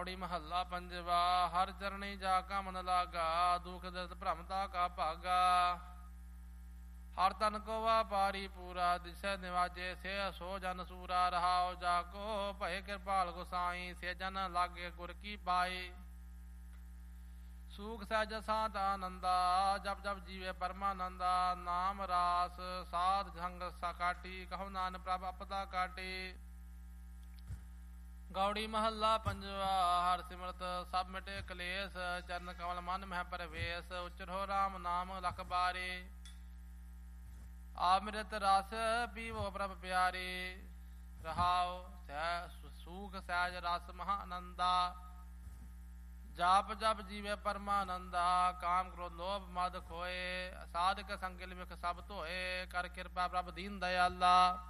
ਗੌੜੀ ਮਹੱਲਾ ਪੰਜਵਾ। ਹਰ ਚਰਣੀ ਜਾ ਕਾ ਮਨ ਲਾਗਾ, ਦੁਖ ਦਰਦ ਭ੍ਰਮਤਾ ਕਾ ਭਾਗਾ। ਹਰ ਤਨ ਕੋ ਵਾਪਾਰੀ ਪੂਰਾ, ਦਿਸੈ ਨਿਵਾਜੇ ਸੇ ਸੋ ਜਨ ਸੂਰਾ। ਰਹਾਉ ਜਾ ਕੋ ਭਏ ਕਿਰਪਾਲ ਗੁਸਾਈ, ਸੇ ਜਨ ਲਾਗੇ ਗੁਰ ਕੀ ਪਾਈ। ਸੂਖ ਸਹਿਜ ਸਾਧ ਆਨੰਦਾ, ਜਪ ਜਪ ਜੀਵੇ ਪਰਮਾਨੰਦਾ। ਨਾਮ ਰਾਸ ਸਾਧ ਸੰਗ ਕਾਟੀ, ਕਹੋ ਨਾਨਕ ਪ੍ਰਭ ਆਪਦਾ ਕਾਟੀ। ਗੌੜੀ ਮਹੱਲਾ ਪੰਜਵਾ। ਹਰ ਸਿਮਰਤ ਸਭ ਮਿਟੇ ਕਲੇਸ਼, ਚਰਨ ਕਮਲ ਮਨ ਮਹਿ ਪਰਵੇਸ਼। ਉਚਰੋ ਰਾਮ ਨਾਮ ਲਖ ਬਾਰੇ, ਅੰਮ੍ਰਿਤ ਰਸ ਪੀਵੋ ਪ੍ਰਭ ਪਿਆਰੇ। ਰਹਾਉ ਸੂਖ ਸਹਿਜ ਰਸ ਮਹਾ ਆਨੰਦਾ, ਜਾਪ ਜਪ ਜੀਵੇ ਪਰਮਾਨੰਦਾ। ਕਾਮ ਕ੍ਰੋਧ ਲੋਭ ਮਦ ਖੋਏ, ਸਾਧਕ ਸੰਗ ਲਿਵਿਖ ਸਭ ਧੋਏ। ਕਰ ਕਿਰਪਾ ਪ੍ਰਭ ਦੀਨ ਦਇਆਲਾ,